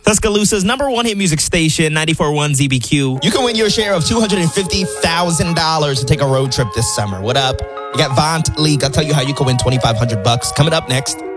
Tuscaloosa's number one hit music station, 94.1 ZBQ. You can win your share of $250,000 to take a road trip this summer. What up? You got Vaunt League. I'll tell you how you can win $2,500 coming up next.